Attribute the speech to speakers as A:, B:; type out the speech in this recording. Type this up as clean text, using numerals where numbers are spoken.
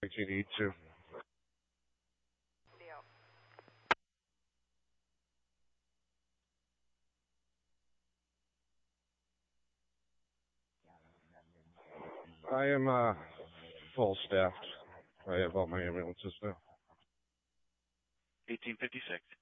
A: if you need to. I am full staffed. I have all my ambulances now.
B: 1856.